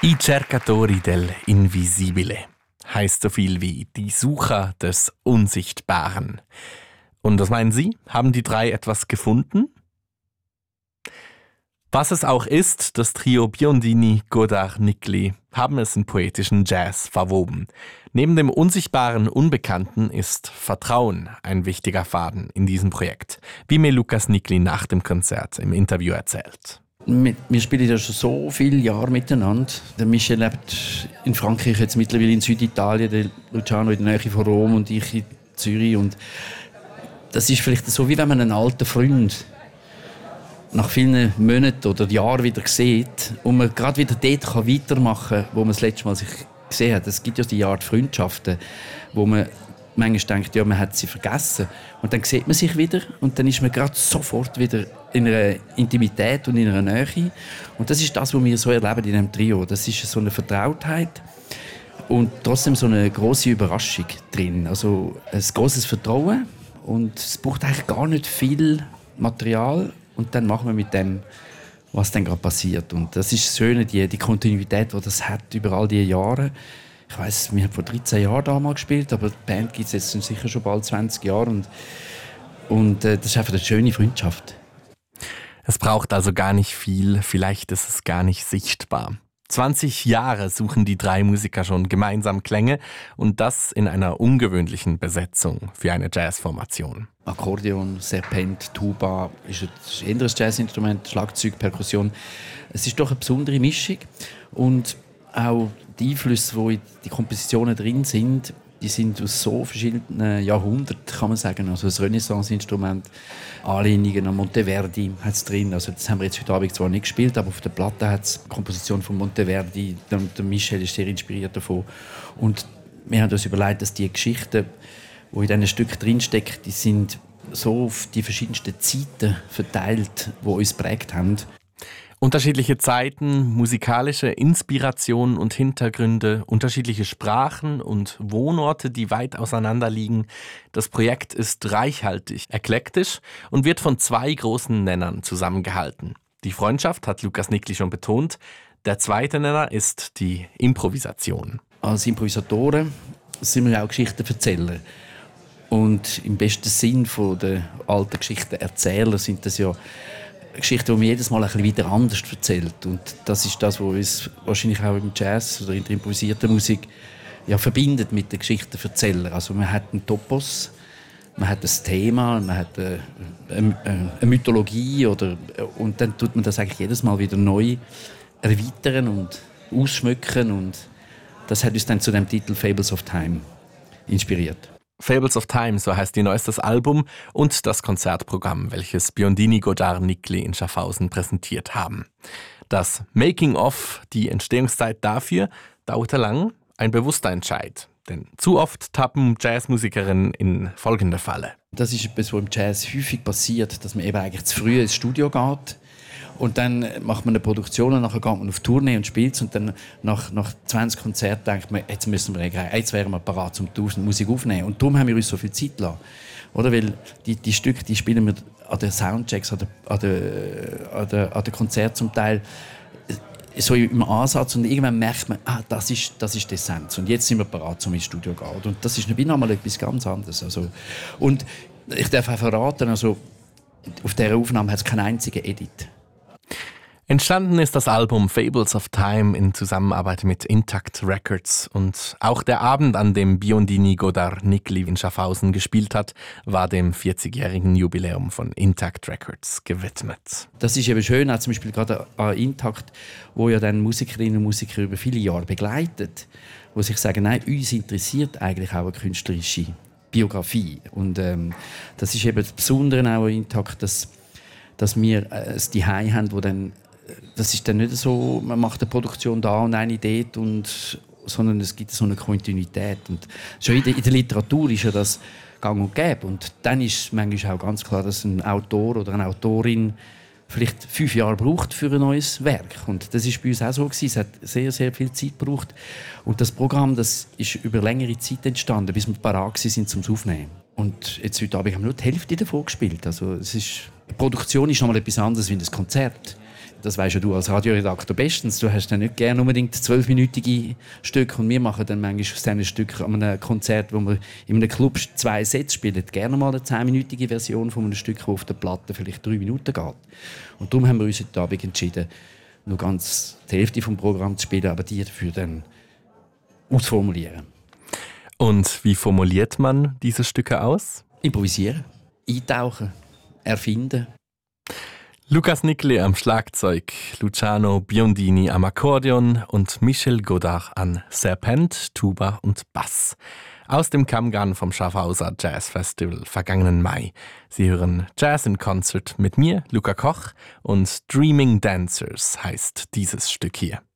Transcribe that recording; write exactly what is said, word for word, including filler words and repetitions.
I cercatori del invisibile heißt so viel wie die Sucher des Unsichtbaren. Und was meinen Sie? Haben die drei etwas gefunden? Was es auch ist, das Trio Biondini, Godard, Nikli haben es in poetischen Jazz verwoben. Neben dem Unsichtbaren, Unbekannten ist Vertrauen ein wichtiger Faden in diesem Projekt, wie mir Lukas Nikli nach dem Konzert im Interview erzählt. Wir spielen ja schon so viele Jahre miteinander. Der Michel lebt in Frankreich, jetzt mittlerweile in Süditalien, der Luciano in der Nähe von Rom und ich in Zürich. Und das ist vielleicht so, wie wenn man einen alten Freund nach vielen Monaten oder Jahren wieder sieht und man gerade wieder dort weitermachen kann, wo man das letzte Mal sich gesehen hat. Es gibt ja die Art Freundschaften, wo man manchmal denkt, ja, man hat sie vergessen. Und dann sieht man sich wieder und dann ist man gerade sofort wieder in einer Intimität und in einer Nähe. Und das ist das, was wir so erleben in diesem Trio. Das ist so eine Vertrautheit und trotzdem so eine grosse Überraschung drin. Also ein grosses Vertrauen und es braucht eigentlich gar nicht viel Material. Und dann machen wir mit dem, was dann gerade passiert. Und das ist das Schöne, die, die Kontinuität, die das hat über all diese Jahre. Ich weiss, wir haben vor dreizehn Jahren damals gespielt, aber die Band gibt es jetzt sicher schon bald zwanzig Jahre. Und, und äh, das ist einfach eine schöne Freundschaft. Es braucht also gar nicht viel, vielleicht ist es gar nicht sichtbar. zwanzig Jahre suchen die drei Musiker schon gemeinsam Klänge und das in einer ungewöhnlichen Besetzung für eine Jazzformation. Akkordeon, Serpent, Tuba, ist ein anderes Jazzinstrument, Schlagzeug, Perkussion. Es ist doch eine besondere Mischung und auch die Einflüsse, die in die Kompositionen drin sind, die sind aus so verschiedenen Jahrhunderten, kann man sagen. Also das Renaissance-Instrument, Anlehnungen an Monteverdi hat es drin. Also das haben wir jetzt heute Abend zwar nicht gespielt, aber auf der Platte hat es die Komposition von Monteverdi. Der, der Michel ist sehr inspiriert davon. Und wir haben uns überlegt, dass die Geschichten, die in diesen Stücken drinstecken, die sind so auf die verschiedensten Zeiten verteilt, die uns geprägt haben. Unterschiedliche Zeiten, musikalische Inspirationen und Hintergründe, unterschiedliche Sprachen und Wohnorte, die weit auseinander liegen. Das Projekt ist reichhaltig, eklektisch und wird von zwei großen Nennern zusammengehalten. Die Freundschaft hat Lukas Nikli schon betont. Der zweite Nenner ist die Improvisation. Als Improvisatoren sind wir auch Geschichtenverzähler. Und im besten Sinn von der alten Geschichtenerzähler sind das ja Geschichten, die man jedes Mal ein bisschen wieder anders erzählt. Und das ist das, was uns wahrscheinlich auch im Jazz oder in der improvisierten Musik ja, verbindet mit den Geschichtenverzählern. Also man hat einen Topos, man hat ein Thema, man hat eine, eine, eine Mythologie oder, und dann tut man das eigentlich jedes Mal wieder neu erweitern und ausschmücken. Und das hat uns dann zu dem Titel «Fables of Time» inspiriert. Fables of Time, so heißt ihr neuestes Album und das Konzertprogramm, welches Biondini, Godard, Nikli in Schaffhausen präsentiert haben. Das Making-of, die Entstehungszeit dafür, dauerte lang, ein bewusster Entscheid. Denn zu oft tappen Jazzmusikerinnen in folgende Falle. Das ist etwas, was im Jazz häufig passiert, dass man eben eigentlich zu früh ins Studio geht. Und dann macht man eine Produktion und nachher geht man auf Tournee und spielt und dann nach, nach zwanzig Konzerten denkt man, jetzt müssen wir, jetzt wären wir parat, um die Musik aufzunehmen. Und darum haben wir uns so viel Zeit gelassen. Oder? Weil die, die Stücke, die spielen wir an den Soundchecks, an den, an den, an den, an den Konzerten zum Teil so im Ansatz und irgendwann merkt man, ah, das ist, das ist die Essenz. Und jetzt sind wir parat, um ins Studio zu gehen. Und das ist wie nochmal etwas ganz anderes. Also, und ich darf auch verraten, also, auf dieser Aufnahme hat es keinen einzigen Edit. Entstanden ist das Album Fables of Time in Zusammenarbeit mit Intact Records und auch der Abend, an dem Biondini, Godard, Nikli in Schaffhausen gespielt hat, war dem vierzigjährigen Jubiläum von Intact Records gewidmet. Das ist eben schön, auch zum Beispiel gerade an Intact, wo ja dann Musikerinnen und Musiker über viele Jahre begleitet, wo sich sagen, nein, uns interessiert eigentlich auch eine künstlerische Biografie. Und ähm, das ist eben das Besondere auch an Intact, dass, dass wir ein Zuhause haben, wo dann das ist dann nicht so, man macht eine Produktion da und eine dort, und, sondern es gibt so eine Kontinuität. Und schon in der, in der Literatur ist ja das gang und gäbe. Und dann ist manchmal auch ganz klar, dass ein Autor oder eine Autorin vielleicht fünf Jahre braucht für ein neues Werk. Und das ist bei uns auch so gewesen. Es hat sehr, sehr viel Zeit gebraucht. Und das Programm, das ist über längere Zeit entstanden, bis wir parat sind zum Aufnehmen. Und jetzt heute Abend haben wir nur die Hälfte davon gespielt. Also es ist, die Produktion ist noch mal etwas anderes wie ein Konzert. das weisst ja du als Radioredakteur bestens, du hast dann nicht gerne unbedingt zwölfminütige Stücke und wir machen dann manchmal aus diesen Stücken an einem Konzert, wo wir in einem Club zwei Sets spielen, gerne mal eine zehnminütige Version von einem Stück, das auf der Platte vielleicht drei Minuten geht. Und darum haben wir uns heute Abend entschieden, nur ganz die Hälfte vom Programm zu spielen, aber die dafür dann ausformulieren. Und wie formuliert man diese Stücke aus? Improvisieren, eintauchen, erfinden. Lukas Nickli am Schlagzeug, Luciano Biondini am Akkordeon und Michel Godard an Serpent, Tuba und Bass. Aus dem Kammgarn vom Schaffhauser Jazz Festival vergangenen Mai. Sie hören Jazz in Concert mit mir, Luca Koch, und Dreaming Dancers heißt dieses Stück hier.